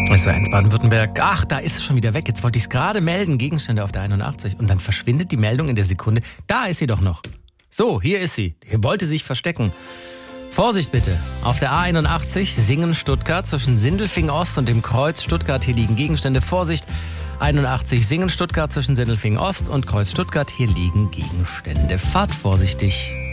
Es war 1 Baden-Württemberg. Ach, da ist es schon wieder weg. Jetzt wollte ich es gerade melden. Gegenstände auf der 81. Und dann verschwindet die Meldung in der Sekunde. Da ist sie doch noch. So, hier ist sie. Hier wollte sich verstecken. Vorsicht bitte. Auf der A81 Singen-Stuttgart zwischen Sindelfingen Ost und dem Kreuz Stuttgart. Hier liegen Gegenstände. Vorsicht. 81 Singen-Stuttgart zwischen Sindelfingen Ost und Kreuz Stuttgart. Hier liegen Gegenstände. Fahrt vorsichtig.